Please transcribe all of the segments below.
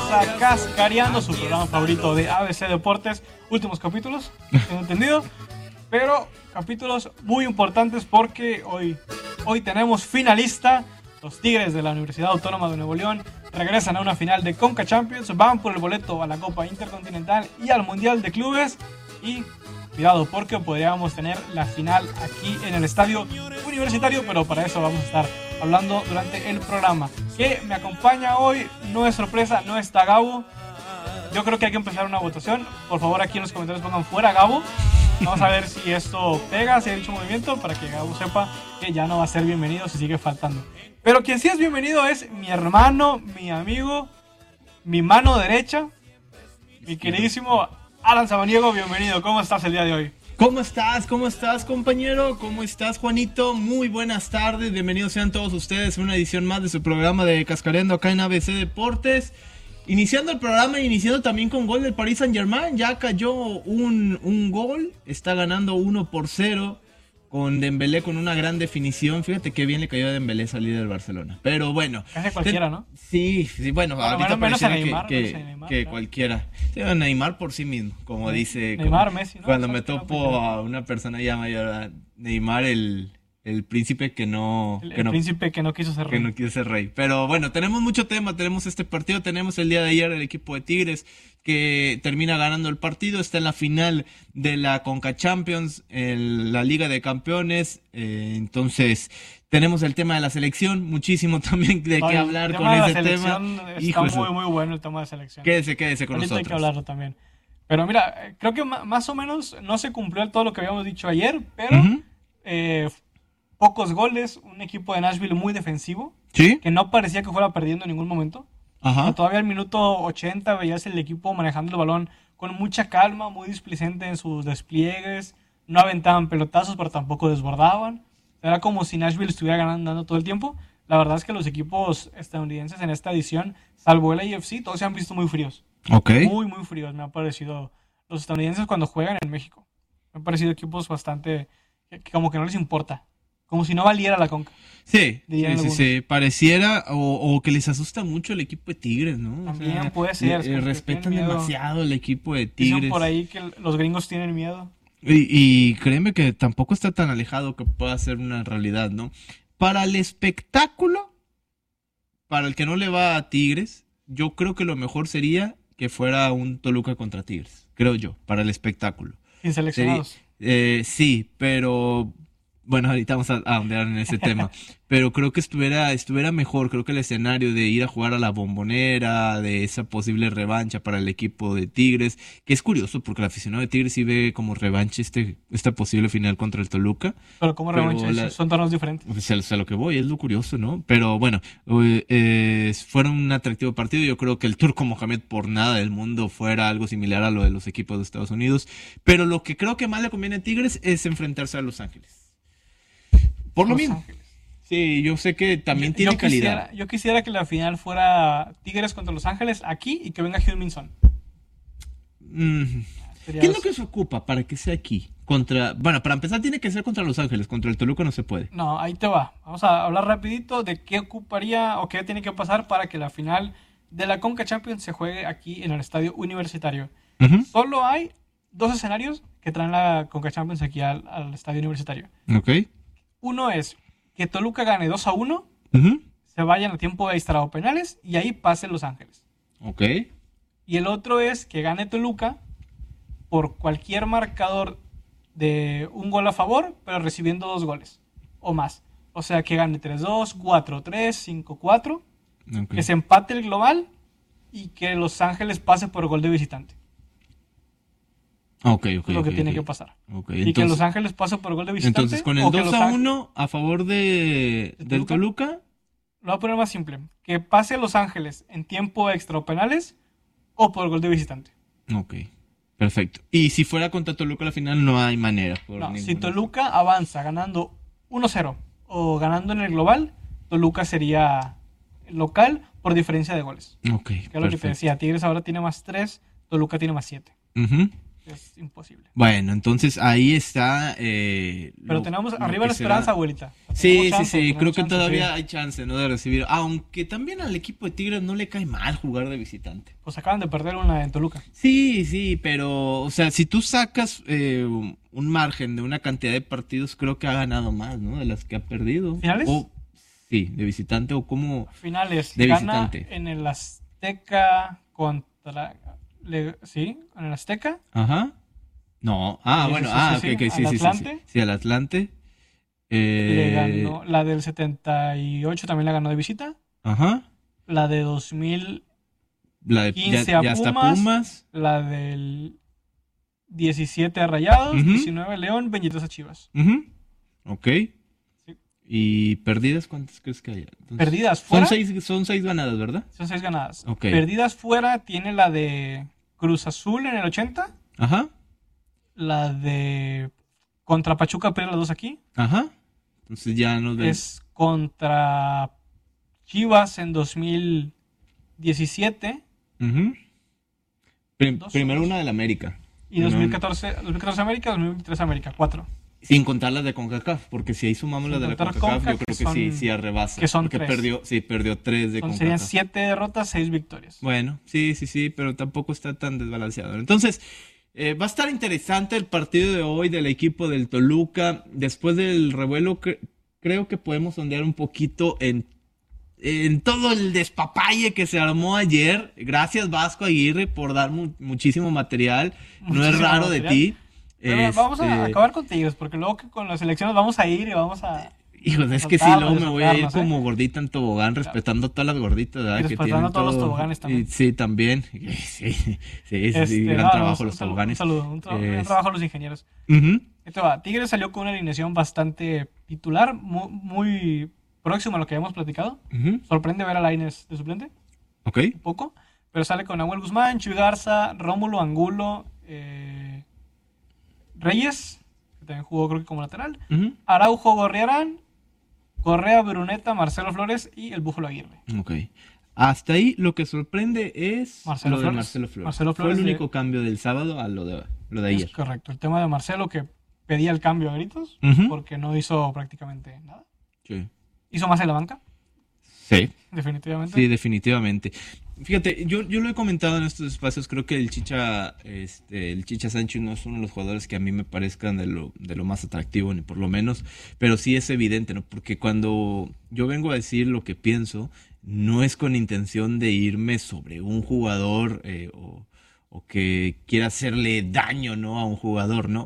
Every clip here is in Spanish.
bienvenidos a Cascareando, su programa favorito de ABC Deportes. Últimos capítulos, tengo entendido, pero capítulos muy importantes porque hoy tenemos finalista. Los Tigres de la Universidad Autónoma de Nuevo León regresan a una final de Conca Champions, van por el boleto a la Copa Intercontinental y al Mundial de Clubes. Y cuidado, porque podríamos tener la final aquí en el Estadio Universitario, pero para eso vamos a estar hablando durante el programa. Que me acompaña hoy, no es sorpresa, no está Gabo. Yo creo que hay que empezar una votación. Por favor, aquí en los comentarios pongan fuera Gabo. Vamos a ver si esto pega, si hay dicho movimiento, para que Gabo sepa que ya no va a ser bienvenido si sigue faltando. Pero quien sí es bienvenido es mi hermano, mi amigo, mi mano derecha, mi queridísimo Alan Samaniego. Bienvenido, ¿cómo estás el día de hoy? ¿Cómo estás? ¿Cómo estás, compañero? ¿Cómo estás, Juanito? Muy buenas tardes, bienvenidos sean todos ustedes a una edición más de su programa de Cascareando acá en ABC Deportes. Iniciando el programa, iniciando también con gol del Paris Saint-Germain, ya cayó un gol, está ganando 1-0 con Dembélé con una gran definición. Fíjate qué bien le cayó a Dembélé salir del Barcelona, pero bueno. Casi cualquiera, ¿no? Sí, bueno, ahorita menos a pareciera Neymar, que claro. Cualquiera. Sí, a Neymar por sí mismo, como dice. Neymar, como, Messi, ¿no? cuando me topo a una persona ya mayor, Neymar el príncipe que no... El príncipe que no quiso ser rey. Que no quiere ser rey. Pero bueno, tenemos mucho tema, tenemos este partido, tenemos el día de ayer el equipo de Tigres que termina ganando el partido, está en la final de la Conca Champions, en la Liga de Campeones, entonces tenemos el tema de la selección, muchísimo también de qué hablar con ese tema. Está muy bueno el tema de selección. Quédese con ahorita nosotros. Hay que hablarlo también. Pero mira, creo que más o menos no se cumplió todo lo que habíamos dicho ayer, pero pocos goles, un equipo de Nashville muy defensivo, ¿sí? Que no parecía que fuera perdiendo en ningún momento. Ajá. Todavía al minuto 80 veías el equipo manejando el balón con mucha calma, muy displicente en sus despliegues, no aventaban pelotazos pero tampoco desbordaban. Era como si Nashville estuviera ganando todo el tiempo. La verdad es que los equipos estadounidenses en esta edición, salvo el AFC, todos se han visto muy fríos. Okay. Muy fríos me han parecido los estadounidenses cuando juegan en México. Me han parecido equipos bastante que como que no les importa. Como si no valiera la Conca. Sí, pareciera o que les asusta mucho el equipo de Tigres, ¿no? También puede ser. Respetan demasiado el equipo de Tigres. Dicen por ahí que los gringos tienen miedo. Y créeme que tampoco está tan alejado que pueda ser una realidad, ¿no? Para el espectáculo, para el que no le va a Tigres, yo creo que lo mejor sería que fuera un Toluca contra Tigres, creo yo, para el espectáculo. Sin seleccionados. Sí, pero... Bueno, ahorita vamos a ahondar en ese tema, pero creo que estuviera mejor, creo que el escenario de ir a jugar a la Bombonera, de esa posible revancha para el equipo de Tigres, que es curioso porque el aficionado de Tigres sí ve como revancha esta posible final contra el Toluca. Pero como revancha, son torneos diferentes. Pues a lo que voy, es lo curioso, ¿no? Pero bueno, fuera un atractivo partido, yo creo que el Turco Mohamed por nada del mundo fuera algo similar a lo de los equipos de Estados Unidos, pero lo que creo que más le conviene a Tigres es enfrentarse a Los Ángeles. Por lo mismo. Sí, yo sé que también tiene calidad. Yo quisiera que la final fuera Tigres contra Los Ángeles aquí y que venga Heung-min Son. ¿Qué es lo que se ocupa para que sea aquí? Para empezar tiene que ser contra Los Ángeles, contra el Toluca no se puede. No, ahí te va. Vamos a hablar rapidito de qué ocuparía o qué tiene que pasar para que la final de la Conca Champions se juegue aquí en el Estadio Universitario. Uh-huh. Solo hay dos escenarios que traen la Conca Champions aquí al Estadio Universitario. Ok. Uno es que Toluca gane 2-1, uh-huh, se vayan a tiempo extra o penales y ahí pasen Los Ángeles. Ok. Y el otro es que gane Toluca por cualquier marcador de un gol a favor, pero recibiendo 2 goles o más. O sea, que gane 3-2, 4-3, 5-4, okay, que se empate el global y que Los Ángeles pase por gol de visitante. Ok. Es lo que tiene que pasar. Okay, y que Los Ángeles pase por gol de visitante. Entonces, con el 2-1 a favor del Toluca. Lo voy a poner más simple. Que pase Los Ángeles en tiempo extra o penales o por gol de visitante. Ok, perfecto. Y si fuera contra Toluca la final no hay manera. Si Toluca avanza ganando 1-0 o ganando en el global, Toluca sería local por diferencia de goles. Ok, que es lo que te decía. Tigres ahora tiene más 3, Toluca tiene más 7. Uh-huh. es imposible. Bueno, entonces ahí está. Pero tenemos arriba la esperanza, abuelita. Sí, creo que todavía hay chance, ¿no? De recibir. Aunque también al equipo de Tigres no le cae mal jugar de visitante. Pues acaban de perder una en Toluca. Sí, pero, o sea, si tú sacas un margen de una cantidad de partidos, creo que ha ganado más, ¿no? De las que ha perdido. ¿Finales? Sí, de visitante o como. Finales. De Gana visitante. en el Azteca contra. Sí, en el Azteca. Ajá. No. Sí, Bueno. sí, Ok, al Atlante. Sí, al Atlante. Le ganó. La del 78 también la ganó de visita. Ajá. La de 2015 ya a está Pumas. Pumas. La del 17 a Rayados. Ujú. 19 a León. 23 a Chivas. Ok. Sí. ¿Y perdidas cuántas crees que haya? Entonces, Perdidas fuera. Son seis ganadas, ¿verdad? Son 6 ganadas. Ok. Perdidas fuera tiene la de Cruz Azul en el 80. Ajá. La de contra Pachuca pierde las 2 aquí. Ajá. Entonces ya nos ven. Es contra Chivas en 2017. Ujú. Primero una del América. Y 2014 América, 2023 América. 4. Sin contar las de CONCACAF, porque si ahí sumamos las de la contar CONCACAF, yo CONCACAF, creo que que son- sí arrebasa. que son porque 3. perdió 3 de Serían CONCACAF. 7 derrotas, 6 victorias. Bueno, sí, pero tampoco está tan desbalanceado. Entonces, va a estar interesante el partido de hoy del equipo del Toluca. Después del revuelo, creo que podemos sondear un poquito en todo el despapalle que se armó ayer. Gracias, Vasco Aguirre, por dar muchísimo material. No es Muchísimo raro material. de ti. Pero vamos a acabar con Tigres, porque luego que con las elecciones vamos a ir y vamos a... Hijos, es que sí, luego me voy a ir como gordita en tobogán, respetando todas las gorditas, ¿verdad? Y Que respetando tienen todos los todo. toboganes también. Sí, también. Sí, gran trabajo los toboganes. Un trabajo a los ingenieros. Ujú. Esto va, Tigres salió con una alineación bastante titular, muy próximo a lo que habíamos platicado. Ujú. Sorprende ver a Lainez de suplente, Ok. un poco. Pero sale con Nahuel Guzmán, Chuy Garza, Rómulo Angulo, Reyes, que también jugó creo que como lateral, Ujú. Araujo, Gorriarán, Correa, Bruneta, Marcelo Flores y el Búfalo Aguirre. Ok. Hasta ahí lo que sorprende es Marcelo lo de Flores. Marcelo Flores. Marcelo Flores Fue el de- único cambio del sábado a lo de ayer. Es correcto, el tema de Marcelo que pedía el cambio a gritos, Ujú. porque no hizo prácticamente nada. Sí. Hizo más en la banca, Sí. definitivamente. Sí, definitivamente. Fíjate, yo lo he comentado en estos espacios, creo que el Chicha Sánchez no es uno de los jugadores que a mí me parezcan de lo más atractivo, ni por lo menos, pero sí es evidente, ¿no? Porque cuando yo vengo a decir lo que pienso, no es con intención de irme sobre un jugador o que quiera hacerle daño, ¿no? A un jugador, ¿no?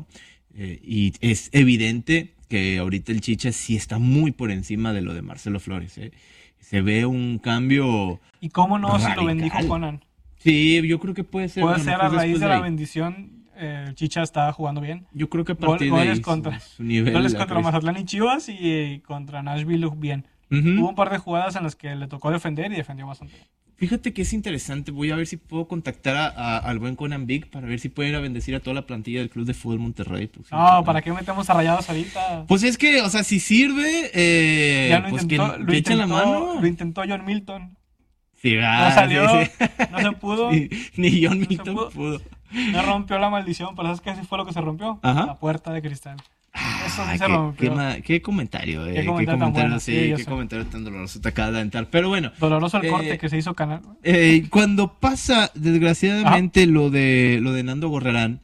Y es evidente que ahorita el Chicha sí está muy por encima de lo de Marcelo Flores, ¿eh? Se ve un cambio. Y cómo no, si radical. lo bendijo Conan. Sí, yo creo que puede ser. Puede lo ser mejor a raíz después de la ahí. bendición. Chicha está jugando bien. Yo creo que a partir de Goles ahí contra, su nivel. goles ha contra crecido. Mazatlán y Chivas y contra Nashville bien. Ujú. Hubo un par de jugadas en las que le tocó defender y defendió bastante bien. Fíjate que es interesante. Voy a ver si puedo contactar al buen Conan Big para ver si pueden ir a bendecir a toda la plantilla del Club de Fútbol Monterrey. No, ¿para qué metemos a Rayados ahorita? Pues es que, o sea, si sirve, Ya lo pues intentó, que echen la mano. lo intentó John Milton. Sí, No salió, sí, sí. no se pudo. Ni John se Milton pudo. pudo. No rompió la maldición, pero ¿sabes qué así fue lo que se rompió? Ajá. La puerta de cristal. Eso sí Ay, se rompió. qué comentario, Qué comentario tan bueno, sí, sí, yo qué sé. comentario tan doloroso te acaba de aventar. Pero bueno, Doloroso el corte que se hizo canal. cuando pasa, desgraciadamente, lo de Nando Gorrerán,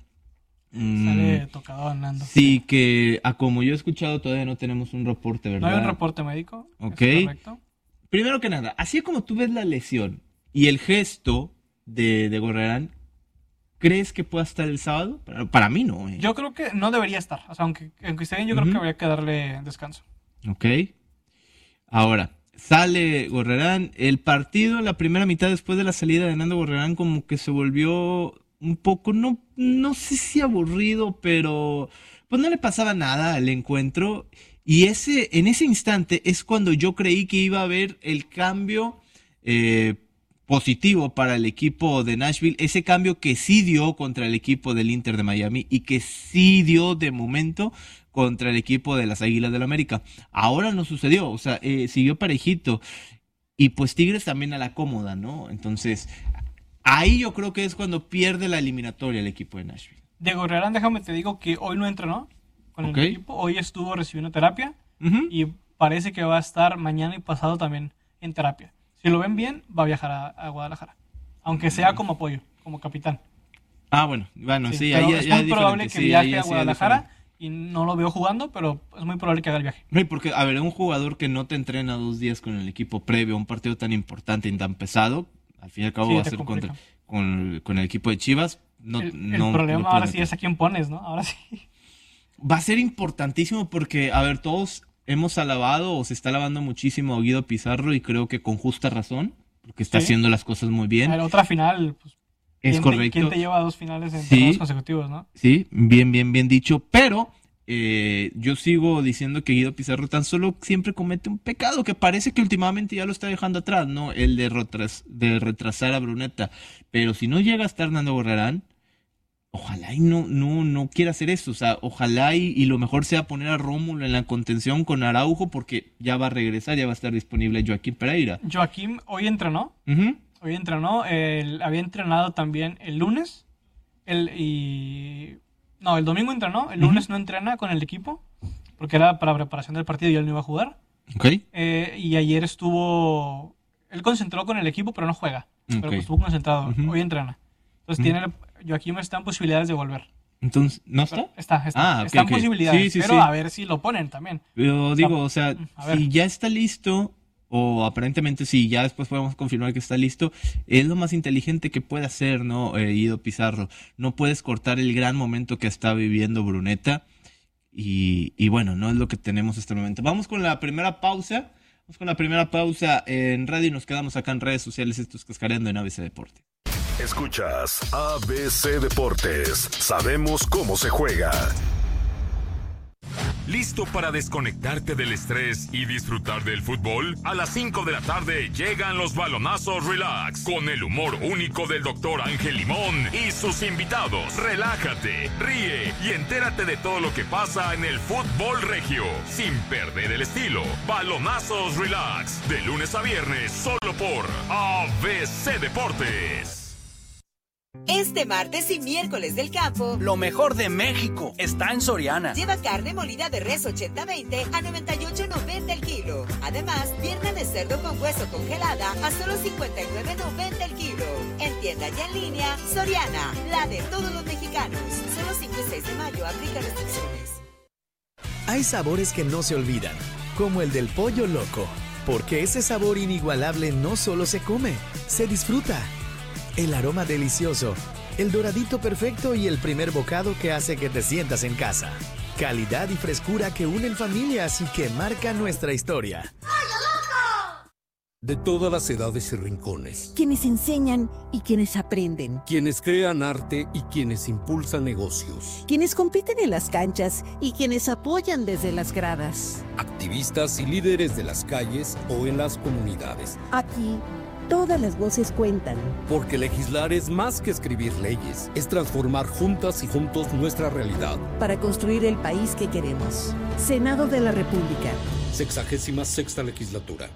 Sale tocado Nando. sí, que como yo he escuchado, todavía no tenemos un reporte, No ¿verdad? hay un reporte médico. Ok. Es correcto. Primero que nada, así como tú ves la lesión y el gesto de Gorrerán, ¿crees que pueda estar el sábado? Para mí no, ¿eh? Yo creo que no debería estar. O sea, aunque esté bien, yo creo Ujú. que habría que darle descanso. Ok. Ahora, sale Gorrerán. El partido en la primera mitad después de la salida de Nando Gorrerán como que se volvió un poco, no sé si aburrido, pero pues no le pasaba nada al encuentro. Y en ese instante es cuando yo creí que iba a haber el cambio positivo para el equipo de Nashville, ese cambio que sí dio contra el equipo del Inter de Miami y que sí dio de momento contra el equipo de las Águilas del América. Ahora no sucedió, o sea, siguió parejito. Y pues Tigres también a la cómoda, ¿no? Entonces, ahí yo creo que es cuando pierde la eliminatoria el equipo de Nashville. Diego Herrera, déjame te digo que hoy no entrenó con el equipo. Hoy estuvo recibiendo terapia y parece que va a estar mañana y pasado también en terapia. Si lo ven bien, va a viajar a Guadalajara. Aunque sea como apoyo, como capitán. Bueno, sí, ahí es muy probable que viaje a Guadalajara y no lo veo jugando, pero es muy probable que haga el viaje. No, porque, a ver, un jugador que no te entrena 2 días con el equipo previo a un partido tan importante y tan pesado, al fin y al cabo va a ser con el equipo de Chivas. El problema ahora sí es a quién pones, ¿no? Ahora sí. Va a ser importantísimo porque, a ver, todos hemos alabado o se está alabando muchísimo a Guido Pizarro y creo que con justa razón, porque está haciendo las cosas muy bien. A ver, otra final, pues, es correcto. ¿Quién te lleva a 2 finales en torneos consecutivos, no? Sí, bien dicho, pero yo sigo diciendo que Guido Pizarro tan solo siempre comete un pecado que parece que últimamente ya lo está dejando atrás, ¿no? El de retrasar a Bruneta. Pero si no llega a estar Hernando Gorrerán, ojalá y no quiera hacer eso. O sea, ojalá y lo mejor sea poner a Rómulo en la contención con Araujo porque ya va a regresar, ya va a estar disponible Joaquín Pereira. Joaquín hoy entrenó. Hoy entrenó. Había entrenado también el lunes. El domingo entrenó. El lunes no entrena con el equipo porque era para preparación del partido y él no iba a jugar. Y ayer él concentró con el equipo, pero no juega. Pero estuvo concentrado. Hoy entrena. Entonces Joaquín está en posibilidades de volver. Entonces, ¿no está? Está en posibilidades, pero a ver si lo ponen también. Pero digo, si ya está listo, o aparentemente sí, ya después podemos confirmar que está listo, es lo más inteligente que puede hacer, ¿no? Guido Pizarro. No puedes cortar el gran momento que está viviendo Bruneta. Y bueno, no es lo que tenemos hasta el momento. Vamos con la primera pausa. En radio y nos quedamos acá en redes sociales. Esto es Cascareando en ABC Deportes. Escuchas ABC Deportes. Sabemos cómo se juega. ¿Listo para desconectarte del estrés y disfrutar del fútbol? A las 5 de la tarde llegan los balonazos Relax con el humor único del Dr. Ángel Limón y sus invitados. Relájate, ríe y entérate de todo lo que pasa en el fútbol regio sin perder el estilo. Balonazos Relax de lunes a viernes solo por ABC Deportes. Este martes y miércoles del campo, lo mejor de México está en Soriana. Lleva carne molida de res 80-20 a 98.90 el kilo. Además, pierna de cerdo con hueso congelada a solo 59.90 el kilo. En tienda y en línea, Soriana, la de todos los mexicanos. Solo 5 y 6 de mayo, aplica restricciones. Hay sabores que no se olvidan, como el del pollo loco, porque ese sabor inigualable no solo se come, se disfruta. El aroma delicioso, el doradito perfecto y el primer bocado que hace que te sientas en casa. Calidad y frescura que unen familias y que marcan nuestra historia. De todas las edades y rincones. Quienes enseñan y quienes aprenden. Quienes crean arte y quienes impulsan negocios. Quienes compiten en las canchas y quienes apoyan desde las gradas. Activistas y líderes de las calles o en las comunidades. Aquí, todas las voces cuentan. Porque legislar es más que escribir leyes, es transformar juntas y juntos nuestra realidad. Para construir el país que queremos. Senado de la República. 66ª legislatura.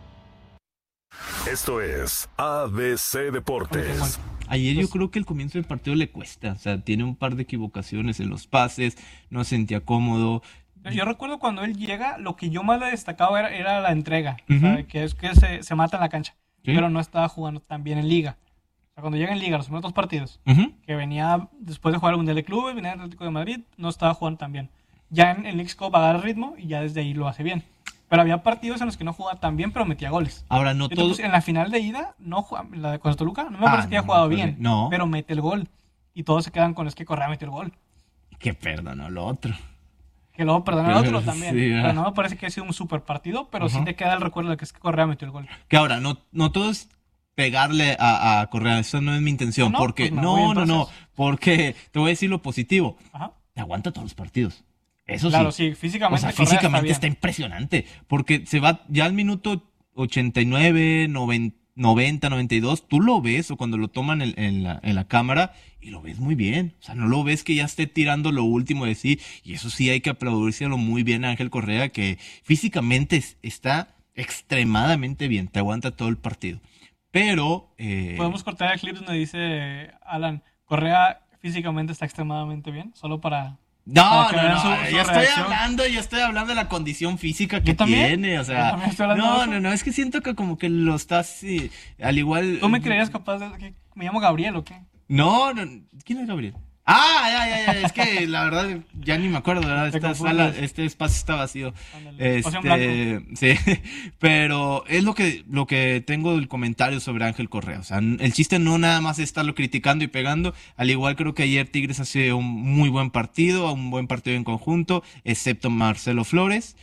Esto es ABC Deportes. Ayer yo creo que el comienzo del partido le cuesta. O sea, tiene un par de equivocaciones en los pases, no se sentía cómodo. Yo recuerdo cuando él llega, lo que yo más le destacaba era la entrega. O sea, que es que se mata en la cancha. Pero no estaba jugando tan bien en Liga. O sea, cuando llega en Liga, los primeros 2 partidos, que venía después de jugar el Mundial de Clubes, venía el Atlético de Madrid, no estaba jugando tan bien. Ya en el Leagues Cup agarra ritmo y ya desde ahí lo hace bien. Pero había partidos en los que no jugaba tan bien, pero metía goles. Ahora, no todos. En la final de ida, la de Costa Toluca, no me parece que haya jugado bien, pero mete el gol. Y todos se quedan con es que Correa metió el gol. Que perdonó lo otro. Que luego perdonó al otro también. Sí, pero no me parece que haya sido un super partido, pero sí te queda el recuerdo de que es que Correa metió el gol. Que ahora, no todos pegarle a Correa, eso no es mi intención. Porque porque te voy a decir lo positivo. Te aguanta todos los partidos. Eso claro, sí, físicamente. O sea, físicamente está impresionante. Porque se va ya al minuto 89, 90, 92. Tú lo ves, o cuando lo toman en la cámara, y lo ves muy bien. O sea, no lo ves que ya esté tirando lo último de sí. Y eso sí hay que aplaudírselo muy bien a Ángel Correa, que físicamente está extremadamente bien. Te aguanta todo el partido. Pero... Podemos cortar el clip donde dice Alan, Correa físicamente está extremadamente bien, solo para... No, para que vean su yo reacción. estoy hablando de la condición física que Yo también, tiene, o yo sea, también estoy hablando de eso. no, es que siento que como que lo estás, al igual... ¿Tú me creerías capaz de que me llamo Gabriel o qué? No, ¿quién es Gabriel? Ya, es que la verdad ya ni me acuerdo, ¿verdad? Te Esta confundes. sala, este espacio está vacío. Ándale, espacio en blanco. Sí, pero es lo que tengo del comentario sobre Ángel Correa. O sea, el chiste no nada más es estarlo criticando y pegando. Al igual creo que ayer Tigres hace un muy buen partido en conjunto, excepto Marcelo Flores.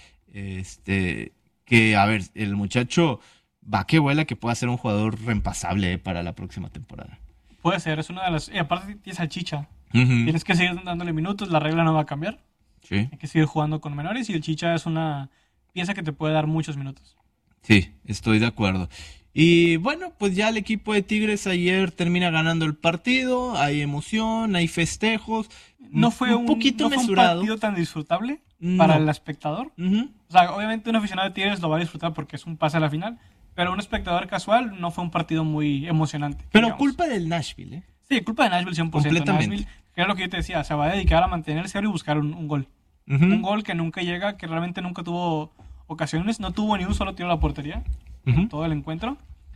Que a ver, el muchacho va que vuela, que pueda ser un jugador reemplazable para la próxima temporada. Puede ser, es una de las... Y aparte tienes salchicha. Ujú. Tienes que seguir dándole minutos, la regla no va a cambiar. Sí. Hay que seguir jugando con menores y el Chicha es una pieza que te puede dar muchos minutos. Sí, estoy de acuerdo. Y bueno, pues ya el equipo de Tigres ayer termina ganando el partido, hay emoción, hay festejos. No fue un poquito no fue un mesurado. partido tan disfrutable No. para el espectador. Ujú. O sea, obviamente un aficionado de Tigres lo va a disfrutar porque es un pase a la final, pero un espectador casual no fue un partido muy emocionante. Pero digamos. culpa del Nashville, ¿eh? Sí, culpa de Nashville 100%. Completamente. Nashville, que era lo que yo te decía, se va a dedicar a mantener el cero y buscar un gol. Ujú. Un gol que nunca llega, que realmente nunca tuvo ocasiones, no tuvo ni un solo tiro a la portería Ujú. en todo el encuentro.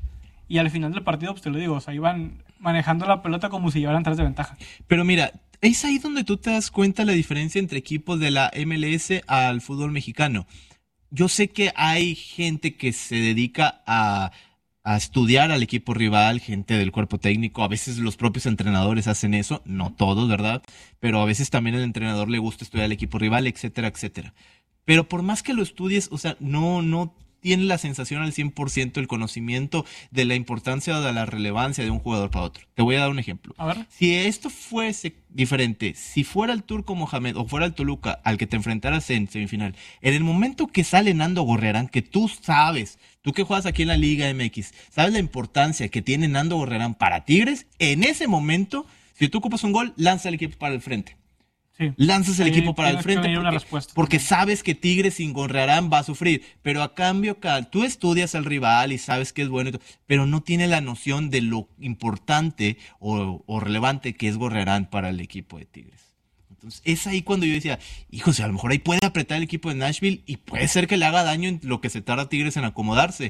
Y al final del partido, pues te lo digo, o sea, iban manejando la pelota como si llevaran 3 de ventaja. Pero mira, es ahí donde tú te das cuenta la diferencia entre equipos de la MLS al fútbol mexicano. Yo sé que hay gente que se dedica a estudiar al equipo rival, gente del cuerpo técnico, a veces los propios entrenadores hacen eso, no todos, ¿verdad? Pero a veces también al entrenador le gusta estudiar al equipo rival, etcétera, etcétera. Pero por más que lo estudies, o sea, no tiene la sensación al 100% el conocimiento de la importancia o de la relevancia de un jugador para otro. Te voy a dar un ejemplo. A ver. Si esto fuese diferente, si fuera el Turco Mohamed o fuera el Toluca al que te enfrentaras en semifinal, en el momento que sale Nando Gorrerán, que tú sabes, tú que juegas aquí en la Liga MX, sabes la importancia que tiene Nando Gorrerán para Tigres, en ese momento, si tú ocupas un gol, lanza el equipo para el frente. Sí. Lanzas el Ahí equipo para el tienes que frente venir una porque, respuesta. porque sabes que Tigres sin Gorrerán va a sufrir, pero a cambio tú estudias al rival y sabes que es bueno, y todo, pero no tiene la noción de lo importante o relevante que es Gorrerán para el equipo de Tigres. Entonces es ahí cuando yo decía, hijos, a lo mejor ahí puede apretar el equipo de Nashville y puede ser que le haga daño en lo que se tarda Tigres en acomodarse.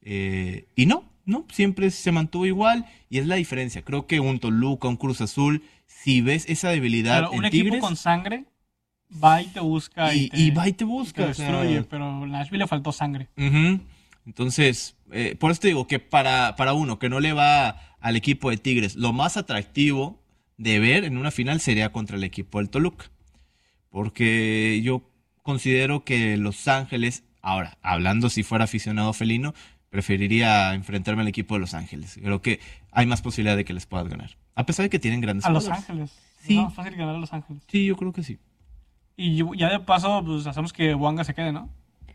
Y no, siempre se mantuvo igual y es la diferencia. Creo que un Toluca, un Cruz Azul, si ves esa debilidad Pero un en equipo Tigres con sangre va y te busca y va y te y busca. te o sea, destruye, pero a Nashville le faltó sangre. ujú. Entonces, por eso te digo que para uno que no le va al equipo de Tigres, lo más atractivo de ver en una final sería contra el equipo del Toluca. Porque yo considero que Los Ángeles, ahora, hablando si fuera aficionado felino, preferiría enfrentarme al equipo de Los Ángeles. Creo que hay más posibilidad de que les puedas ganar. A pesar de que tienen grandes A Los jugadores. Ángeles. Sí. Es más fácil ganar a Los Ángeles. Sí, yo creo que sí. Y ya de paso, pues hacemos que Wanga se quede, ¿no?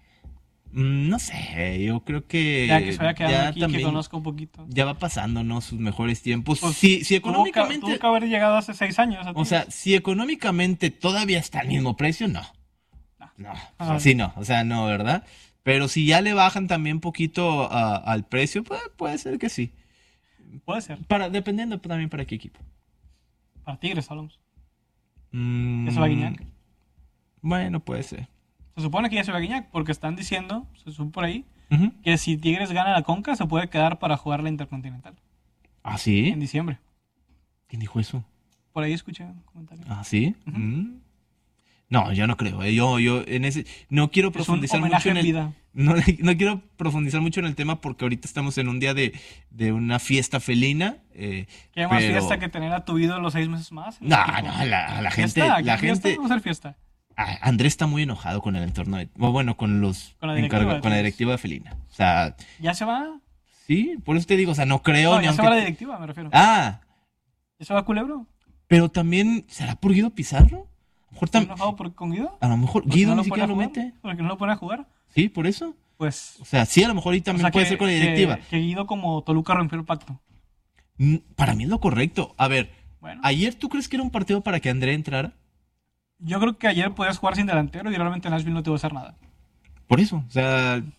No sé, yo creo que Ya que se vaya quedando ya aquí, también que conozca un poquito. ya va pasando, ¿no? Sus mejores tiempos. Pues, si Tuvo económicamente, que haber llegado hace 6 años. o sea, si económicamente todavía está al mismo precio, no. No, o sea, Ah. sí, no, o sea, no, ¿verdad? Pero si ya le bajan también poquito al precio, pues, puede ser que sí. puede ser. Dependiendo también para qué equipo. Para Tigres hablamos. Mm, ¿Ya se va Guiñac? Bueno, puede ser. Se supone que ya se va Guiñac, porque están diciendo, se sube por ahí, Ujú. que si Tigres gana la Conca, se puede quedar para jugar la Intercontinental ¿Ah, sí? en diciembre. ¿Quién dijo eso? Por ahí escuché un comentario. ¿Ah, sí? Ujú. No, yo no creo. Yo en ese no quiero Es un profundizar homenaje mucho en en el vida. no quiero profundizar mucho en el tema porque ahorita estamos en un día de una fiesta felina. ¿Qué más pero- fiesta que tener a tu ídolo 6 meses más? No, la gente, ¿Fiesta? la ¿Qué fiesta? gente. Vamos a hacer fiesta. Andrés está muy enojado con el entorno con los Con la directiva de con la Tigres. directiva de felina. O sea, ¿Ya se va? sí, por eso te digo, o sea, no creo No, ni ya se aunque. va la directiva, me refiero. Ah, ¿Ya se va Culebro? pero también será por Guido Pizarro. A lo mejor ¿Estás enojado con Guido? a lo mejor ¿Porque Guido no ni lo siquiera pone lo a jugar? mete. ¿Porque no lo pone a jugar? Sí, por eso. Pues... O sea, sí, a lo mejor ahí también o sea, puede que- ser con la directiva. Que Guido como Toluca rompió el pacto. Para mí es lo correcto. A ver, Bueno, ¿ayer tú crees que era un partido para que André entrara? yo creo que ayer podías jugar sin delantero y realmente Nashville no te iba a hacer nada. Por eso, o sea,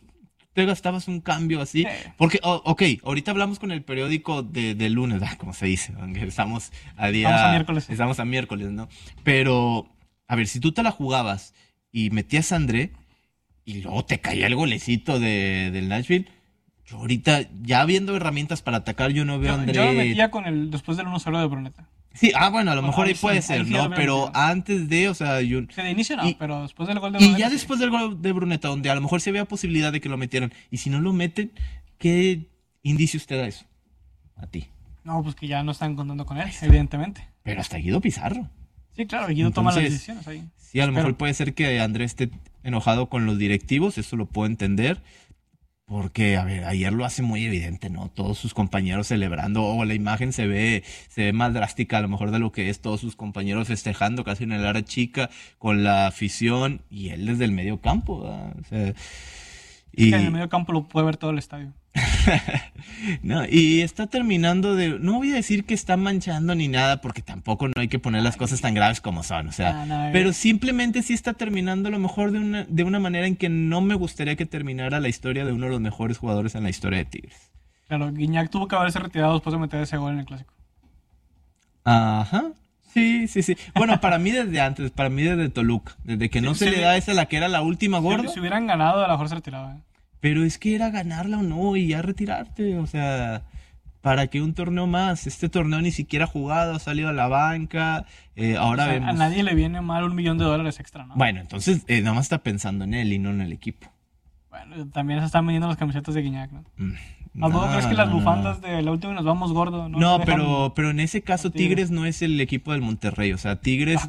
te gastabas un cambio así. Porque, ok, ahorita hablamos con el periódico de lunes, como se dice, aunque estamos a miércoles, ¿no? Pero, a ver, si tú te la jugabas y metías a André y luego te caía el golecito del Nashville, yo ahorita, ya viendo herramientas para atacar, yo no veo a André. Yo lo metía después del 1-0 de Bruneta. Sí, bueno, a lo mejor ahí puede ser, ¿no? Pero antes de, o sea, yo... Que de inicio no, pero después del gol de Bruneta. Y ya después del gol de Bruneta, donde a lo mejor se había posibilidad de que lo metieran. Y si no lo meten, ¿qué indicios te da eso? A ti. No, pues que ya no están contando con él, evidentemente. Pero hasta Guido Pizarro. Sí, claro, Guido toma las decisiones ahí. Sí, a lo mejor puede ser que Andrés esté enojado con los directivos, eso lo puedo entender. Porque, a ver, ayer lo hace muy evidente, ¿no? Todos sus compañeros celebrando, o la imagen se ve más drástica a lo mejor de lo que es, todos sus compañeros festejando casi en el área chica, con la afición, y él desde el medio campo, ¿verdad? O sea, en el medio campo lo puede ver todo el estadio. No, y está terminando no voy a decir que está manchando ni nada, porque tampoco no hay que poner las cosas tan graves como son, o sea, pero simplemente sí está terminando a lo mejor de una manera en que no me gustaría que terminara la historia de uno de los mejores jugadores en la historia de Tigres. Claro, Guiñac tuvo que haberse retirado después de meter ese gol en el Clásico. Ajá. Sí. Bueno, para mí desde antes, para mí desde Toluca, desde que no se le da esa la que era la última gorda. Si hubieran ganado, a lo mejor se retiraba. Pero es que era ganarla o no y ya retirarte, o sea, ¿para qué un torneo más? Este torneo ni siquiera ha jugado, ha salido a la banca, ahora vemos... A nadie le viene mal $1 millón extra, ¿no? Bueno, entonces nada más está pensando en él y no en el equipo. Bueno, también se están vendiendo las camisetas de Guiñac, ¿no? ¿A poco crees que las bufandas de la última nos vamos gordo? No, pero en ese caso Tigres no es el equipo del Monterrey, o sea, Tigres,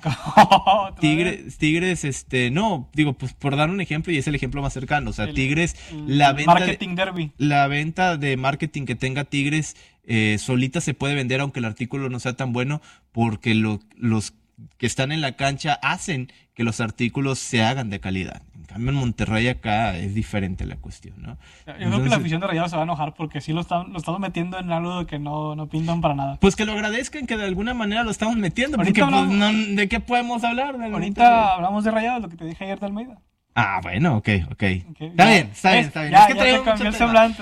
no, digo, pues por dar un ejemplo y es el ejemplo más cercano, o sea, Tigres, la venta de marketing que tenga Tigres solita se puede vender aunque el artículo no sea tan bueno, porque los que están en la cancha hacen que los artículos se hagan de calidad. En cambio en Monterrey acá es diferente la cuestión, ¿no? Yo creo que la afición de Rayados se va a enojar porque sí lo estamos metiendo en algo que no pintan para nada. Pues que lo agradezcan que de alguna manera lo estamos metiendo, porque ¿de qué podemos hablar? Ahorita hablamos de Rayados, lo que te dije ayer de Almeida. Ah, bueno, ok. Está bien. Ya te cambié el semblante.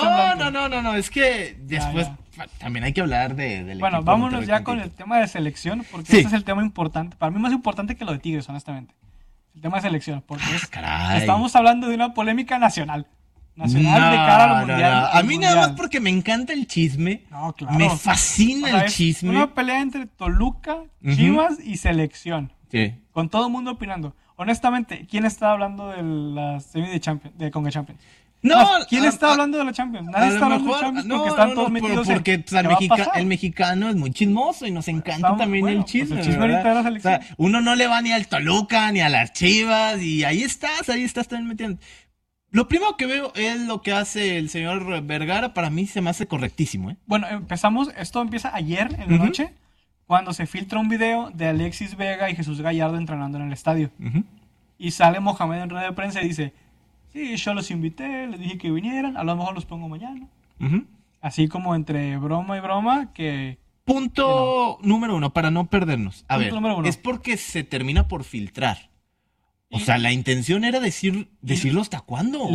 No, es que después también hay que hablar del Bueno, equipo vámonos ya con el tema de selección, porque este es el tema importante. Para mí más importante que lo de Tigres, honestamente. El tema de selección, porque estamos hablando de una polémica nacional. De cara a lo mundial. A mí nada más porque me encanta el chisme. No, claro. Me fascina el chisme. Una pelea entre Toluca, Chivas y selección. Sí. Con todo el mundo opinando. Honestamente, ¿quién está hablando de la semi de Conca Champions? No, ¿quién está hablando de la Champions? Nadie está hablando de la Champions porque están todos metidos porque el mexicano es muy chismoso y nos encanta también el chisme. Pues el chisme ahorita de la selección. O sea, uno no le va ni al Toluca ni a las Chivas y ahí estás también metiendo. Lo primero que veo es lo que hace el señor Vergara, para mí se me hace correctísimo, ¿eh? Bueno, esto empieza ayer en la noche, cuando se filtra un video de Alexis Vega y Jesús Gallardo entrenando en el estadio. Y sale Mohamed en rueda de prensa y dice, sí, yo los invité, les dije que vinieran, a lo mejor los pongo mañana. Así como entre broma y broma que... Punto número 1, para no perdernos. A ver, es porque se termina por filtrar. O sea, la intención era decirlo hasta cuándo.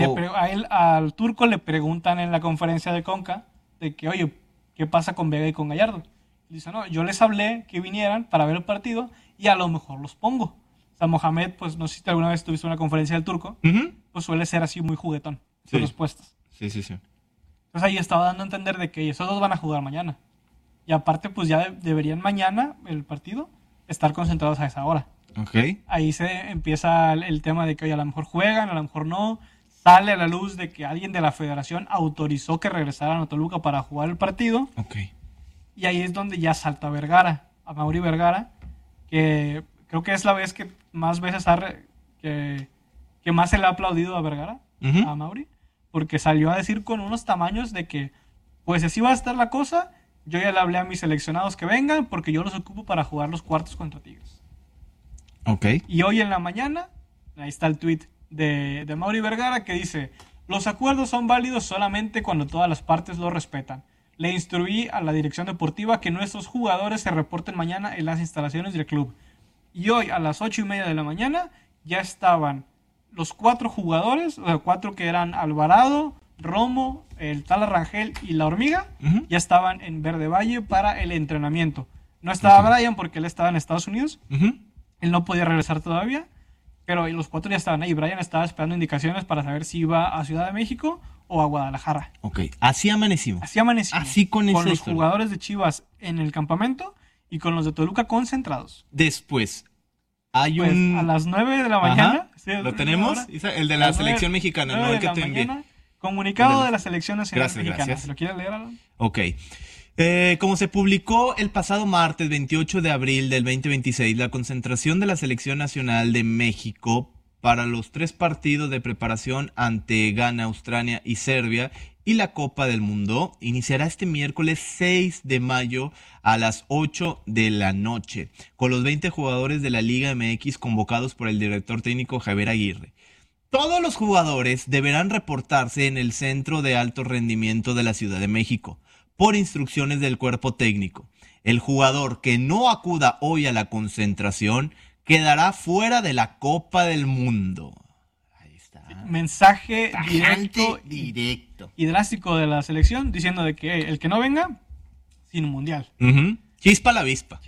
Al turco le preguntan en la conferencia de Conca de que, oye, ¿qué pasa con Vega y con Gallardo? Y dice, no, yo les hablé que vinieran para ver el partido y a lo mejor los pongo. O sea, Mohamed, pues no sé si alguna vez tuviste una conferencia del turco, pues suele ser así muy juguetón sus respuestas. Sí. Entonces ahí estaba dando a entender de que esos dos van a jugar mañana. Y aparte, pues ya deberían mañana el partido estar concentrados a esa hora. Okay. Ahí se empieza el tema de que oye, a lo mejor juegan, a lo mejor no. Sale a la luz de que alguien de la federación autorizó que regresaran a Toluca para jugar el partido. Okay. Y ahí es donde ya salta a Mauri Vergara, que creo que es la vez que más veces que más se le ha aplaudido a Vergara, a Mauri, porque salió a decir con unos tamaños de que pues así va a estar la cosa, yo ya le hablé a mis seleccionados que vengan porque yo los ocupo para jugar los cuartos contra Tigres. Okay. Y hoy en la mañana, ahí está el tweet de Mauri Vergara que dice, los acuerdos son válidos solamente cuando todas las partes lo respetan. Le instruí a la dirección deportiva que nuestros jugadores se reporten mañana en las instalaciones del club. Y hoy a las 8:30 de la mañana ya estaban los 4 jugadores, o sea, 4 que eran Alvarado, Romo, el Tala Rangel y la Hormiga, ya estaban en Verde Valle para el entrenamiento. No estaba Brian porque él estaba en Estados Unidos. Él no podía regresar todavía, pero los 4 ya estaban ahí. Brian estaba esperando indicaciones para saber si iba a Ciudad de México o a Guadalajara. Ok, así amanecimos. Así con los historia. jugadores de Chivas en el campamento y con los de Toluca concentrados. Después, hay Pues, a las 9 de la mañana. Sí, ¿lo tenemos? ahora, El de la selección mexicana, no el que te envié. Comunicado de la selección nacional Gracias, mexicana. gracias. ¿Se lo quieres leer, Alan? Ok. Como se publicó el pasado martes 28 de abril del 2026, la concentración de la Selección Nacional de México para los 3 partidos de preparación ante Ghana, Australia y Serbia y la Copa del Mundo iniciará este miércoles 6 de mayo a las 8 de la noche, con los 20 jugadores de la Liga MX convocados por el director técnico Javier Aguirre. Todos los jugadores deberán reportarse en el Centro de Alto Rendimiento de la Ciudad de México, por instrucciones del cuerpo técnico. El jugador que no acuda hoy a la concentración quedará fuera de la Copa del Mundo. Ahí está. Mensaje Tajante, directo y drástico de la selección diciendo de que el que no venga, sin un mundial. Chispa la avispa.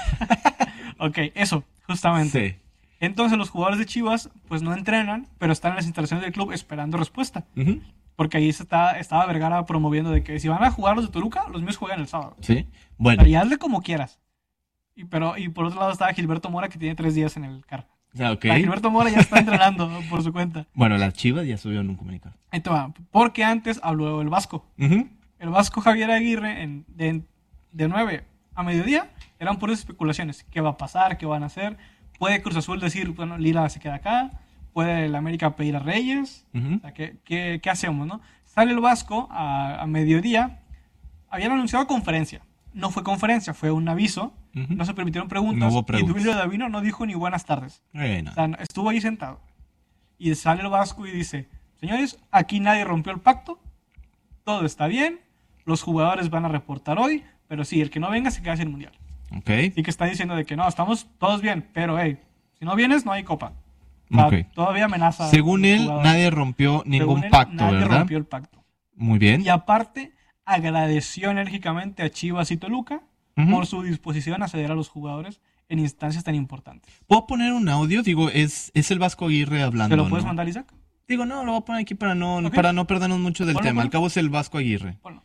Ok, eso, justamente. Sí. Entonces los jugadores de Chivas pues no entrenan, pero están en las instalaciones del club esperando respuesta. Porque ahí estaba Vergara promoviendo de que si van a jugar los de Toluca, los míos juegan el sábado. Sí, bueno. Pero y hazle como quieras. Y por otro lado estaba Gilberto Mora, que tiene 3 días en el CAR. Okay. Gilberto Mora ya está entrenando por su cuenta. Bueno, las Chivas ya subieron un comunicado. Ahí te va. Porque antes habló el Vasco. El Vasco Javier Aguirre de 9 a mediodía eran puras especulaciones. ¿Qué va a pasar? ¿Qué van a hacer? Puede Cruz Azul decir, bueno, Lila se queda acá. Puede el América pedir a Reyes. O sea, ¿qué hacemos, no? Sale el Vasco a mediodía. Habían anunciado conferencia. No fue conferencia, fue un aviso. No se permitieron preguntas. No hubo preguntas. Y Duilio Davino no dijo ni buenas tardes. O sea, estuvo ahí sentado. Y sale el Vasco y dice, señores, aquí nadie rompió el pacto. Todo está bien. Los jugadores van a reportar hoy. Pero sí, el que no venga se queda sin mundial. Okay. Y que está diciendo de que no, estamos todos bien. Pero, si no vienes, no hay copa. Todavía amenaza. Según él, nadie rompió ningún pacto, nadie ¿verdad? rompió el pacto. Muy bien. Y aparte, agradeció enérgicamente a Chivas y Toluca por su disposición a ceder a los jugadores en instancias tan importantes. ¿Puedo poner un audio? Digo, es el Vasco Aguirre hablando, ¿Te lo puedes ¿no? mandar, Isaac? Digo, no, lo voy a poner aquí para no perdernos mucho del tema. Al cabo es el Vasco Aguirre. Ponlo.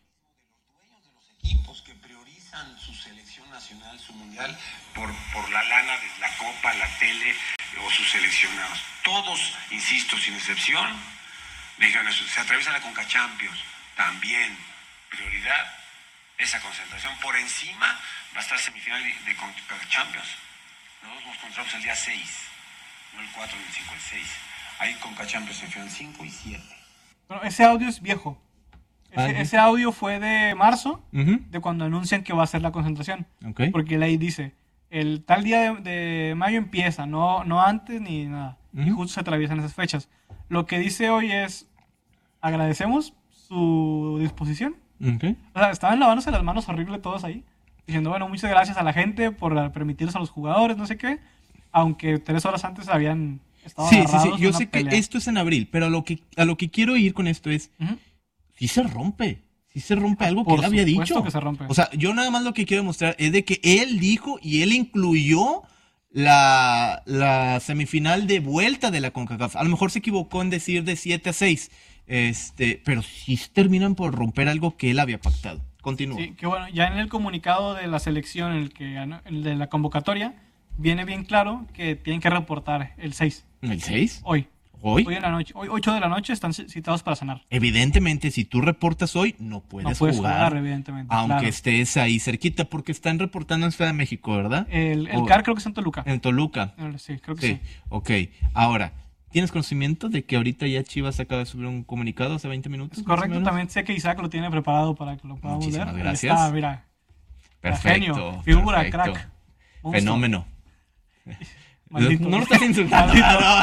Equipos que priorizan su selección nacional, su mundial, por la lana de la copa, la tele o sus seleccionados. Todos, insisto, sin excepción, me dijeron eso. Se atraviesa la Conca Champions, también prioridad esa concentración. Por encima va a estar semifinal de Conca Champions. Nosotros nos encontramos el día 6, no el 4, ni el 5, el 6. Ahí Conca Champions semifinal 5 y 7. Bueno, ese audio es viejo. Ese audio fue de marzo, de cuando anuncian que va a ser la concentración. Okay. Porque la ley dice, el tal día de mayo empieza, no antes ni nada. Y justo se atraviesan esas fechas. Lo que dice hoy es, agradecemos su disposición. Okay. O sea, estaban lavándose las manos horrible todos ahí. Diciendo, bueno, muchas gracias a la gente por permitirles a los jugadores, no sé qué. Aunque 3 horas antes habían estado agarrados. Yo sé pelea. Que esto es en abril, pero a lo que quiero ir con esto es... Sí se rompe algo que él había dicho. Que se rompe. O sea, yo nada más lo que quiero demostrar es de que él dijo y él incluyó la semifinal de vuelta de la CONCACAF. A lo mejor se equivocó en decir de 7 a 6, pero sí terminan por romper algo que él había pactado. Continúa. Sí, que bueno, ya en el comunicado de la selección, el de la convocatoria, viene bien claro que tienen que reportar el 6. ¿El 6? Hoy. ¿Hoy? Hoy en la noche. Hoy 8 de la noche están citados para cenar. Evidentemente, si tú reportas hoy, no puedes jugar. Evidentemente. Aunque estés ahí cerquita, porque están reportando en Ciudad de México, ¿verdad? El CAR creo que está en Toluca. En Toluca. Sí, creo que sí. Ok. Ahora, ¿tienes conocimiento de que ahorita ya Chivas acaba de subir un comunicado hace 20 minutos? Es correcto, también sé que Isaac lo tiene preparado para que lo podamos ver. Muchísimas gracias. Está, mira. Perfecto. Genio, figura, perfecto. crack. Fenómeno. Maldito. No lo estás insultando.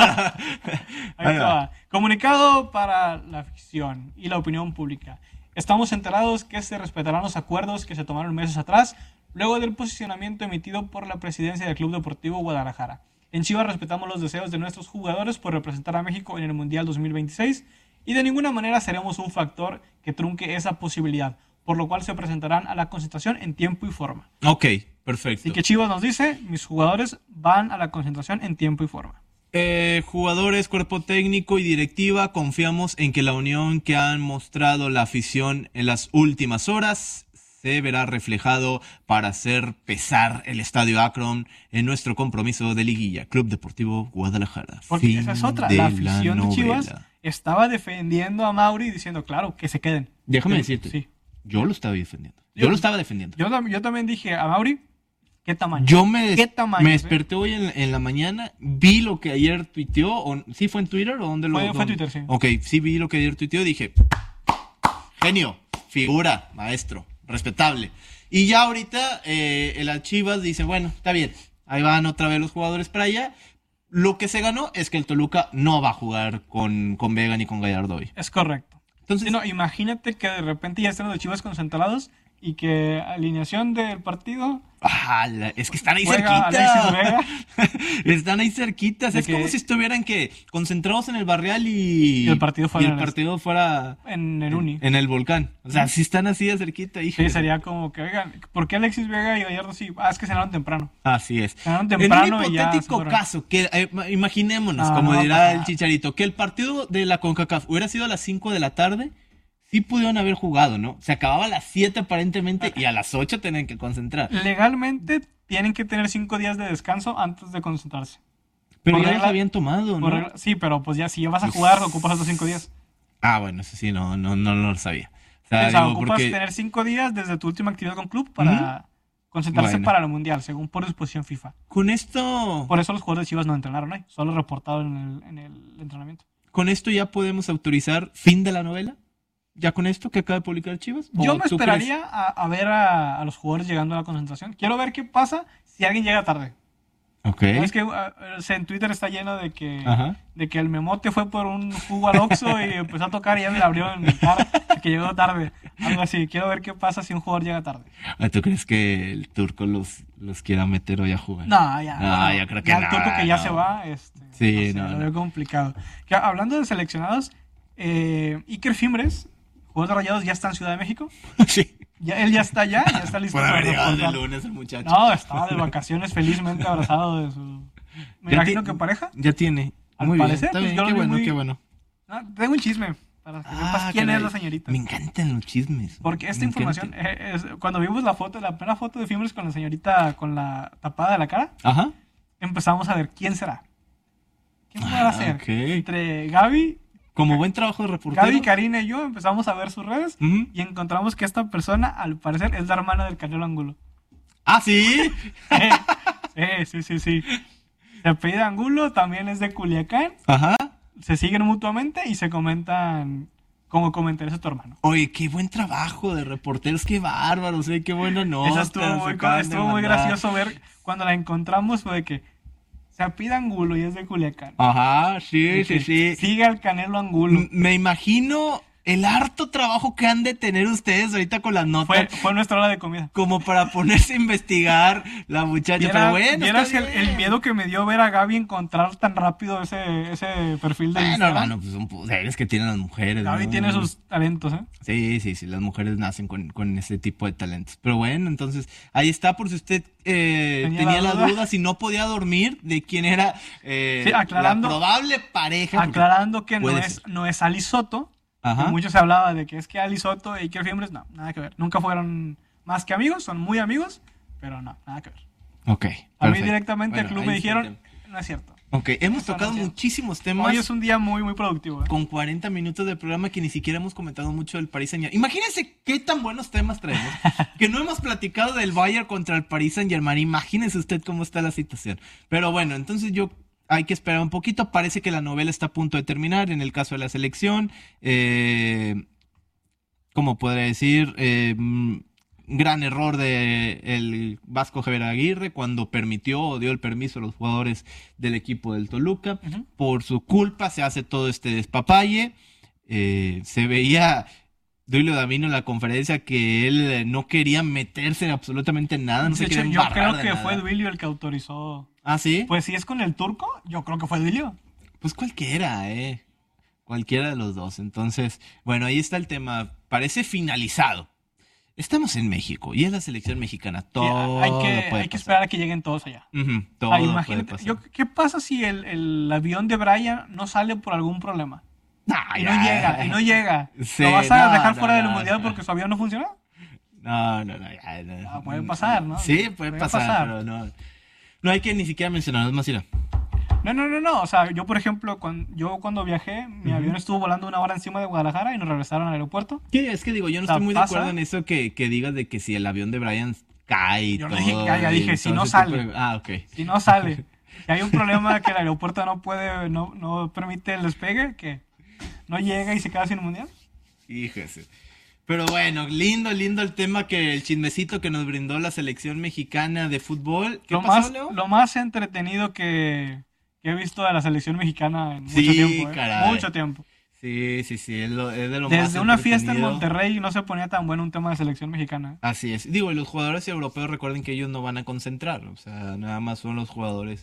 Ahí está. Comunicado para la ficción y la opinión pública. Estamos enterados que se respetarán los acuerdos que se tomaron meses atrás, luego del posicionamiento emitido por la presidencia del Club Deportivo Guadalajara. En Chivas respetamos los deseos de nuestros jugadores por representar a México en el Mundial 2026 y de ninguna manera seremos un factor que trunque esa posibilidad, por lo cual se presentarán a la concentración en tiempo y forma. Ok, perfecto. Así que Chivas nos dice, mis jugadores van a la concentración en tiempo y forma. Jugadores, cuerpo técnico y directiva, confiamos en que la unión que han mostrado la afición en las últimas horas se verá reflejado para hacer pesar el Estadio Akron en nuestro compromiso de liguilla. Club Deportivo Guadalajara. Porque esa es otra, la afición de Chivas estaba defendiendo a Mauri diciendo, claro, que se queden. Déjame decirte, sí. Yo lo estaba defendiendo. Yo también dije a Mauri, ¿qué tamaño? ¿Qué tamaño? Me desperté hoy en la mañana, vi lo que ayer tuiteó, ¿sí fue en Twitter o dónde lo...? Fue en Twitter, sí. Ok, sí vi lo que ayer tuiteó, dije, genio, figura, maestro, respetable. Y ya ahorita las Chivas dice, bueno, está bien, ahí van otra vez los jugadores para allá. Lo que se ganó es que el Toluca no va a jugar con Vega ni con Gallardo hoy. Es correcto. Entonces, sí, no, imagínate que de repente ya están los Chivas concentrados y que alineación del partido... es que están ahí juega Alexis Vega. Están ahí cerquitas. Es como si estuvieran concentrados en el Barrial y el partido fuera en el Uni. En el Volcán. O sea, si están así de cerquita. Híjole. Sí, sería como que, oigan, ¿por qué Alexis Vega y Gallardo sí? Es que cenaron temprano. Así es. Cenaron temprano en un hipotético caso, que imaginémonos, dirá el Chicharito, que el partido de la CONCACAF hubiera sido a las 5 de la tarde. Sí pudieron haber jugado, ¿no? Se acababa a las 7 aparentemente y a las 8 tenían que concentrar. Legalmente tienen que tener 5 días de descanso antes de concentrarse. Pero ya los habían tomado, ¿no? Sí, pero pues ya si ya vas a jugar, ocupas esos 5 días. Bueno, eso sí, no lo sabía. O sea, ocupas tener 5 días desde tu última actividad con club para concentrarse para el Mundial, según por disposición FIFA. Con esto... Por eso los jugadores de Chivas no entrenaron ahí, solo reportaron en el entrenamiento. ¿Con esto ya podemos autorizar fin de la novela? ¿Ya con esto que acaba de publicar Chivas? Yo me esperaría a ver a los jugadores llegando a la concentración. Quiero ver qué pasa si alguien llega tarde. Ok. Es que en Twitter está lleno de que el Memote fue por un jugo al Oxxo y empezó a tocar y ya me la abrió en mi cara que llegó tarde. Algo así. Quiero ver qué pasa si un jugador llega tarde. ¿Tú crees que el Turco los quiera meter hoy a jugar? No, ya. No, yo creo que ya el Turco que ya se va. Sí, lo veo complicado. Que, hablando de seleccionados, Iker Fimbres, jugador de Rayados, ya está en Ciudad de México. Sí. Él ya está allá, ya está listo para haber llegado de lunes el muchacho. No, estaba de vacaciones felizmente abrazado de su... Me imagino que pareja. Ya tiene. Al parecer, está bien, qué bueno. No, tengo un chisme para que sepas quién es la señorita. Me encantan los chismes. Porque esta información, cuando vimos la primera foto de Fimbres con la señorita con la tapada de la cara, empezamos a ver quién será. ¿Quién podrá ser? Entre Gaby... Como buen trabajo de reportero. Gaby, Karina y yo empezamos a ver sus redes y encontramos que esta persona, al parecer, es la hermana del Canelo Angulo. ¿Ah, sí? Sí. Se apellida Angulo, también es de Culiacán. Ajá. Se siguen mutuamente y se comentan como comentarios de tu hermano. Oye, qué buen trabajo de reporteros, qué bárbaros, qué buena nota. Eso estuvo muy gracioso ver cuando la encontramos, fue de que se apellida Angulo y es de Culiacán. Ajá, sí. Sigue al Canelo Angulo. Me imagino el harto trabajo que han de tener ustedes ahorita con las notas. Fue nuestra hora de comida. Como para ponerse a investigar la muchacha. Pero bueno, ¿vieras el miedo que me dio ver a Gaby encontrar tan rápido ese perfil de Instagram? Hermano, pues son poderes que tienen las mujeres. Gaby tiene sus talentos, ¿eh? Sí, las mujeres nacen con ese tipo de talentos. Pero bueno, entonces, ahí está por si usted tenía la duda, si no podía dormir, de quién era la probable pareja. Aclarando que no es Ali Soto. Mucho se hablaba de que es que Ali Soto y Iker Fimbres, no, nada que ver. Nunca fueron más que amigos, son muy amigos, pero no, nada que ver. Ok. A mí directamente el club me dijeron, no es cierto. Ok, hemos tocado muchísimos temas. Hoy es un día muy, muy productivo. Con 40 minutos de programa que ni siquiera hemos comentado mucho del Paris Saint-Germain. Imagínense qué tan buenos temas traemos. Que no hemos platicado del Bayern contra el Paris Saint-Germain. Imagínense usted cómo está la situación. Pero bueno, entonces hay que esperar un poquito. Parece que la novela está a punto de terminar en el caso de la selección. ¿Cómo podría decir? Gran error de el Vasco Javier Aguirre cuando permitió o dio el permiso a los jugadores del equipo del Toluca. Por su culpa se hace todo este despapalle. Se veía Duilio Davino en la conferencia que él no quería meterse en absolutamente nada, no se quería yo embarrar creo de que nada. fue Duilio el que autorizó. ¿Ah, sí? Pues si es con el turco, yo creo que fue Duilio. Pues cualquiera, cualquiera de los dos. Entonces, bueno, ahí está el tema. Parece finalizado. Estamos en México y es la selección mexicana. Todo hay puede que pasar. esperar a que lleguen todos allá. Todo Imagínate, puede pasar. ¿qué pasa si el avión de Brian no sale por algún problema? Nah, Y ya. no llega. Sí, ¿Lo vas a no, dejar no, fuera del no, mundial no. porque su avión no funciona? No. Puede pasar, ¿no? Sí, puede pasar, pero no hay que ni siquiera mencionar, es más, mira. No. O sea, yo, por ejemplo, cuando viajé, mi avión estuvo volando 1 hora encima de Guadalajara y nos regresaron al aeropuerto. Sí, es que digo, yo no estoy muy de acuerdo en eso que digas de que si el avión de Brian cae y Yo todo. no dije que caiga, dije si no ese sale. tipo de- ok. Si no sale, si hay un problema que el aeropuerto no permite el despegue, que no llega y se queda sin el mundial. Fíjese. Pero bueno, lindo el tema el chismecito que nos brindó la selección mexicana de fútbol. ¿Qué pasó, Leo? Lo más entretenido que he visto de la selección mexicana en Sí, mucho tiempo. caray. Mucho tiempo. Sí, es de lo más Desde una fiesta en entretenido. Monterrey no se ponía tan bueno un tema de selección mexicana. Así es. Digo, y los jugadores europeos recuerden que ellos no van a concentrar. O sea, nada más son los jugadores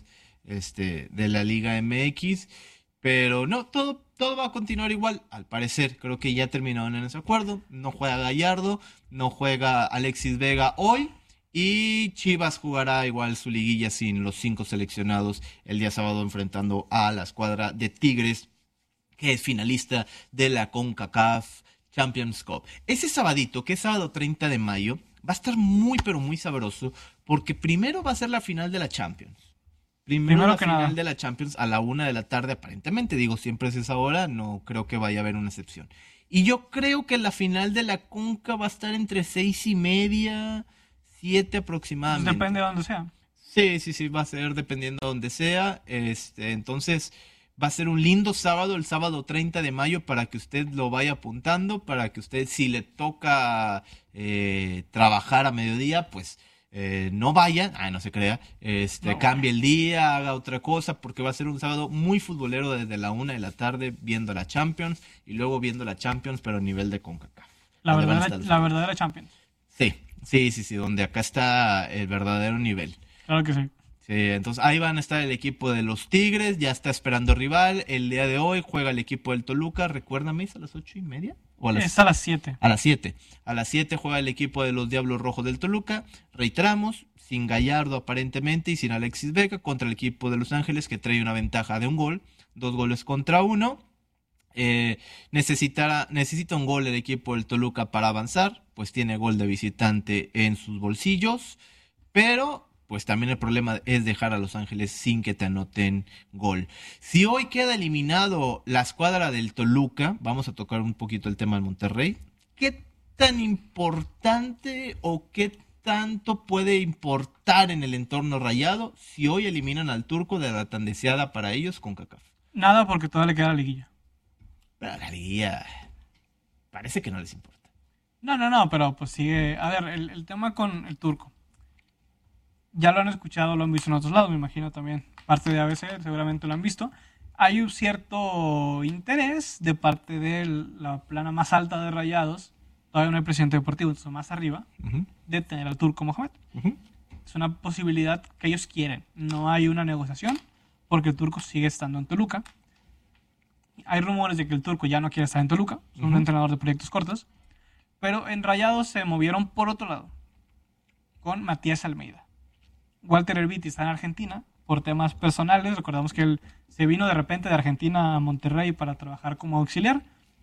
de la Liga MX. Pero no, todo va a continuar igual. Al parecer, creo que ya terminaron en ese acuerdo. No juega Gallardo, no juega Alexis Vega hoy. Y Chivas jugará igual su liguilla sin los 5 seleccionados el día sábado enfrentando a la escuadra de Tigres, que es finalista de la CONCACAF Champions Cup. Ese sabadito, que es sábado 30 de mayo, va a estar muy pero muy sabroso, porque primero va a ser la final de la Champions. Primero la final de la Champions a la 1 de la tarde aparentemente. Digo, siempre es esa hora, no creo que vaya a haber una excepción. Y yo creo que la final de la CONCA va a estar entre 6:30, 7 aproximadamente. Pues depende de donde sea. Sí, va a ser dependiendo de donde sea. Entonces va a ser un lindo sábado, el sábado 30 de mayo, para que usted lo vaya apuntando, para que usted, si le toca trabajar a mediodía, pues no vaya, no se crea, cambie el día, haga otra cosa, porque va a ser un sábado muy futbolero desde la 1 de la tarde viendo la Champions y luego viendo la Champions, pero a nivel de CONCACAF. La verdadera Champions. Sí, donde acá está el verdadero nivel. Claro que sí. Sí, entonces ahí van a estar el equipo de los Tigres, ya está esperando rival. El día de hoy juega el equipo del Toluca, recuérdame, ¿es a las 8:30? Es a las 7. A las 7. A las 7 juega el equipo de los Diablos Rojos del Toluca. Reiteramos, sin Gallardo aparentemente y sin Alexis Vega, contra el equipo de Los Ángeles, que trae una ventaja de 1 gol, 2 goles contra 1. Necesita un gol el equipo del Toluca para avanzar, pues tiene gol de visitante en sus bolsillos, pero pues también el problema es dejar a Los Ángeles sin que te anoten gol. Si hoy queda eliminado la escuadra del Toluca, vamos a tocar un poquito el tema del Monterrey. ¿Qué tan importante o qué tanto puede importar en el entorno rayado si hoy eliminan al turco de la tan deseada para ellos CONCACAF? Nada, porque todavía le queda la liguilla. Pero la liguilla parece que no les importa. No, pero pues sigue. A ver, el tema con el turco. Ya lo han escuchado, lo han visto en otros lados, me imagino también. Parte de ABC seguramente lo han visto. Hay un cierto interés de parte de la plana más alta de Rayados, todavía no hay presidente deportivo, entonces más arriba, de tener al turco Mohamed. Es una posibilidad que ellos quieren. No hay una negociación porque el turco sigue estando en Toluca. Hay rumores de que el turco ya no quiere estar en Toluca, es un entrenador de proyectos cortos, pero en Rayados se movieron por otro lado, con Matías Almeida. Walter Erviti está en Argentina por temas personales. Recordamos que él se vino de repente de Argentina a Monterrey para trabajar como auxiliar.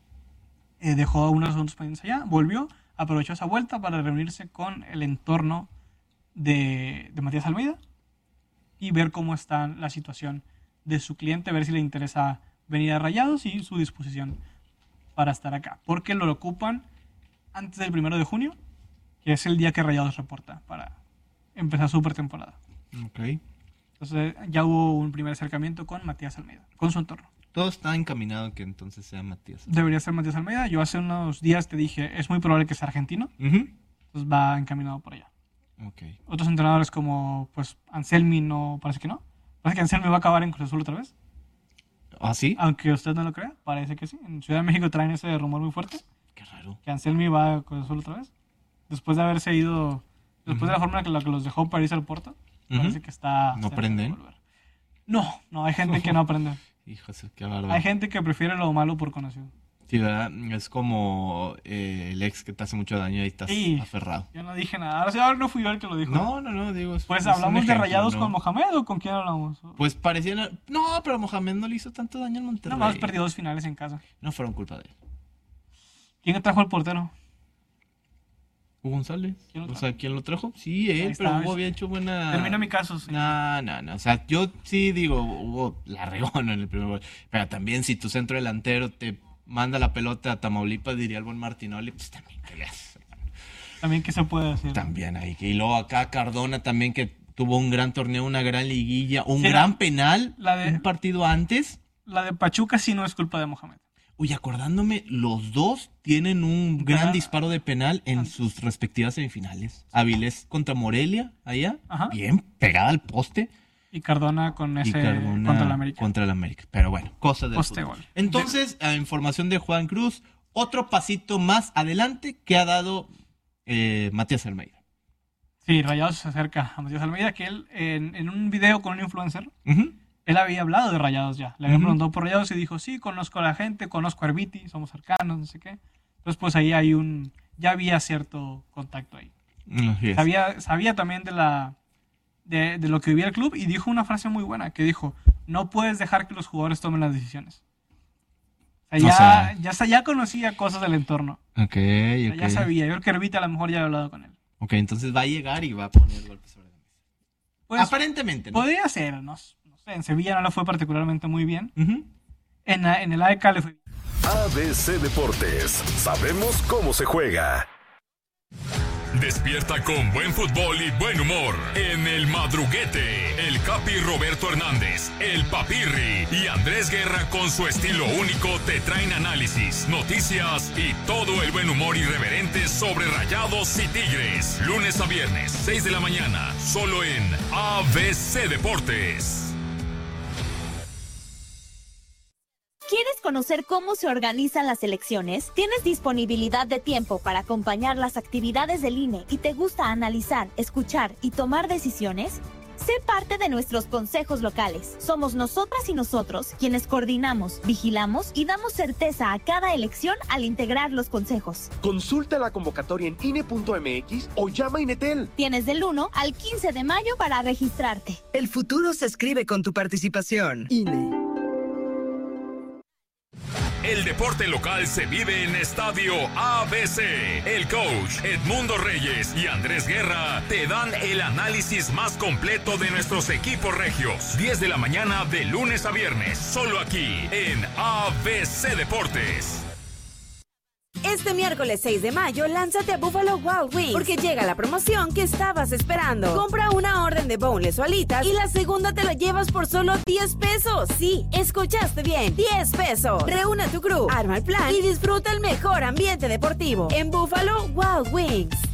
Dejó unos asuntos pendientes allá, volvió, aprovechó esa vuelta para reunirse con el entorno de Matías Almeida y ver cómo está la situación de su cliente, ver si le interesa venir a Rayados y su disposición para estar acá. Porque lo ocupan antes del 1 de junio, que es el día que Rayados reporta para empezar su pretemporada. Ok. Entonces ya hubo un primer acercamiento con Matías Almeida, con su entorno. Todo está encaminado que entonces sea Matías. Debería ser Matías Almeida. Yo hace unos días te dije, es muy probable que sea argentino. Entonces va encaminado por allá. Okay. Otros entrenadores como pues Anselmi no, parece que no. Parece que Anselmi va a acabar en Cruz Azul otra vez. ¿Ah, sí? Aunque usted no lo crea, parece que sí. En Ciudad de México traen ese rumor muy fuerte. Qué raro. Que Anselmi va a Cruz Azul otra vez. Después de haberse ido, después de la forma en la que los dejó París al Porto. Parece que está... ¿No aprenden? No, hay gente que no aprende. Hijos, qué bárbaro. Hay gente que prefiere lo malo por conocido. Sí, ¿verdad? Es como el ex que te hace mucho daño y estás aferrado. Yo no dije nada. Ahora no fui yo el que lo dijo. No, digo... Pues hablamos de Rayados con Mohamed, ¿o con quién hablamos? Pues parecían... No, pero Mohamed no le hizo tanto daño al Monterrey. Nomás perdió 2 finales en casa. No fueron culpa de él. ¿Quién trajo al portero? Hugo González. ¿Quién lo trajo? Sí, él, pero Hugo había hecho buena... Termina mi caso, sí. No. O sea, yo sí digo, Hugo la regó en el primer gol. Pero también si tu centro delantero te manda la pelota a Tamaulipas, diría el buen Martinoli, pues también que le haces. También, ¿qué se puede hacer? También ahí. Y luego acá Cardona también, que tuvo un gran torneo, una gran liguilla, gran penal, un partido antes. La de Pachuca sí no es culpa de Mohamed. Oye, acordándome, los dos tienen un gran disparo de penal en sus respectivas semifinales. Avilés contra Morelia, allá, bien pegada al poste. Y Cardona contra el América. Contra el América. Pero bueno, cosas del fútbol. Entonces, a información de Juan Cruz, otro pasito más adelante que ha dado Matías Almeida. Sí, Rayados se acerca a Matías Almeida, que él en un video con un influencer... Él había hablado de Rayados ya. Le había preguntado por Rayados y dijo, sí, conozco a la gente, conozco a Arbiti, somos cercanos, no sé qué. Entonces, pues ahí ya había cierto contacto ahí. Sabía también de lo que vivía el club y dijo una frase muy buena, que dijo, no puedes dejar que los jugadores tomen las decisiones. Ya conocía cosas del entorno. Okay. Ya sabía. Yo creo que Arbiti a lo mejor ya había hablado con él. Ok, entonces va a llegar y va a poner golpes sobre la mesa. Pues, aparentemente, ¿no? Podría ser, no sé. En Sevilla no le fue particularmente muy bien. En el AEK le fue bien. ABC Deportes. Sabemos cómo se juega. Despierta con buen fútbol y buen humor en El Madruguete. El Capi Roberto Hernández, el Papirri y Andrés Guerra con su estilo único te traen análisis, noticias y todo el buen humor irreverente sobre Rayados y Tigres. Lunes a viernes, 6 de la mañana, solo en ABC Deportes. ¿Quieres conocer cómo se organizan las elecciones? ¿Tienes disponibilidad de tiempo para acompañar las actividades del INE y te gusta analizar, escuchar y tomar decisiones? Sé parte de nuestros consejos locales. Somos nosotras y nosotros quienes coordinamos, vigilamos y damos certeza a cada elección al integrar los consejos. Consulta la convocatoria en INE.mx o llama a Inetel. Tienes del 1 al 15 de mayo para registrarte. El futuro se escribe con tu participación. INE. El deporte local se vive en Estadio ABC. El coach Edmundo Reyes y Andrés Guerra te dan el análisis más completo de nuestros equipos regios. 10 de la mañana de lunes a viernes, solo aquí en ABC Deportes. Este miércoles 6 de mayo, lánzate a Buffalo Wild Wings porque llega la promoción que estabas esperando. Compra una orden de boneless o alitas y la segunda te la llevas por solo 10 pesos. Sí, escuchaste bien, 10 pesos. Reúne a tu crew, arma el plan y disfruta el mejor ambiente deportivo en Buffalo Wild Wings.